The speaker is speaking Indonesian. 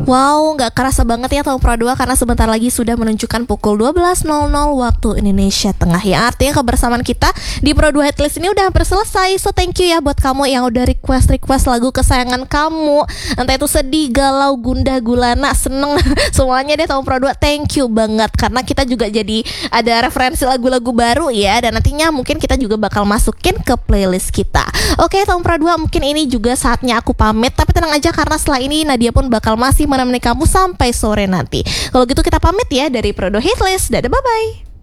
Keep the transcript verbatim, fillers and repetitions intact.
Wow, gak kerasa banget ya tahun Pro dua karena sebentar lagi sudah menunjukkan pukul dua belas nol nol waktu Indonesia Tengah. Ya artinya kebersamaan kita di Pro dua Hitlist ini udah hampir selesai. So thank you ya buat kamu yang udah request-request lagu kesayangan kamu. Entah itu sedih, galau, gundah, gulana, seneng, semuanya deh tahun Pro dua. Thank you banget karena kita juga jadi ada referensi lagu-lagu baru ya. Dan nantinya mungkin kita juga bakal masukin ke playlist kita. Oke tahun Pro dua, mungkin ini juga saatnya aku pamit. Tapi tenang aja karena setelah ini Nadia pun bakal masih menemani kamu sampai sore nanti. Kalau gitu kita pamit ya dari Pro dua Hitlist. Dadah, bye-bye.